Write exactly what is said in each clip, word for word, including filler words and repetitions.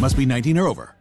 Must be nineteen or over.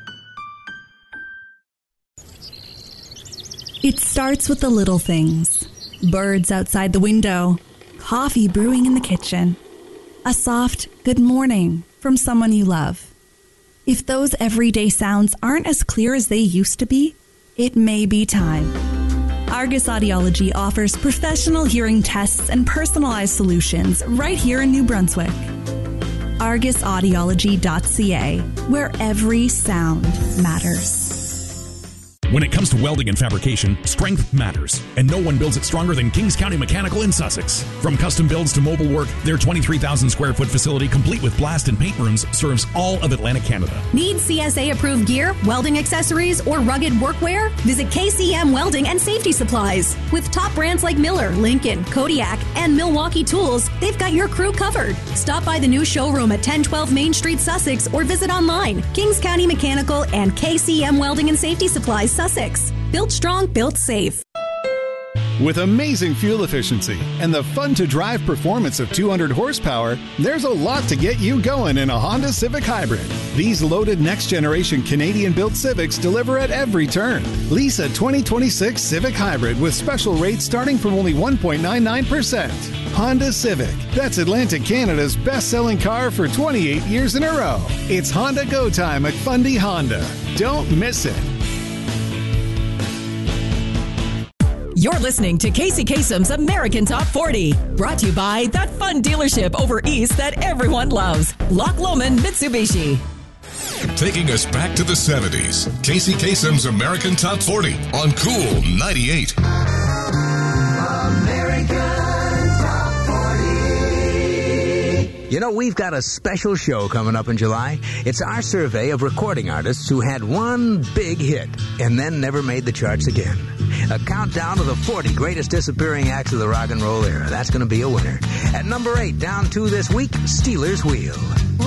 It starts with the little things. Birds outside the window. Coffee brewing in the kitchen. A soft good morning from someone you love. If those everyday sounds aren't as clear as they used to be, it may be time. Argus Audiology offers professional hearing tests and personalized solutions right here in New Brunswick. argus audiology dot c a, where every sound matters. When it comes to welding and fabrication, strength matters, and no one builds it stronger than Kings County Mechanical in Sussex. From custom builds to mobile work, their twenty-three thousand square foot facility, complete with blast and paint rooms, serves all of Atlantic Canada. Need C S A-approved gear, welding accessories, or rugged workwear? Visit K C M Welding and Safety Supplies. With top brands like Miller, Lincoln, Kodiak, and Milwaukee Tools, they've got your crew covered. Stop by the new showroom at ten twelve Main Street, Sussex, or visit online. Kings County Mechanical and K C M Welding and Safety Supplies, Sussex. Built strong, built safe. With amazing fuel efficiency and the fun-to-drive performance of two hundred horsepower, there's a lot to get you going in a Honda Civic Hybrid. These loaded next-generation Canadian-built Civics deliver at every turn. Lease a twenty twenty-six Civic Hybrid with special rates starting from only one point nine nine percent. Honda Civic. That's Atlantic Canada's best-selling car for twenty-eight years in a row. It's Honda Go Time at Fundy Honda. Don't miss it. You're listening to Casey Kasem's American Top forty, brought to you by that fun dealership over east that everyone loves, Loch Lomond Mitsubishi. Taking us back to the seventies, Casey Kasem's American Top forty on Cool ninety-eight. American Top forty. You know, we've got a special show coming up in July. It's our survey of recording artists who had one big hit and then never made the charts again. A countdown of the forty greatest disappearing acts of the rock and roll era. That's going to be a winner. At number eight, down two this week, Steelers Wheel.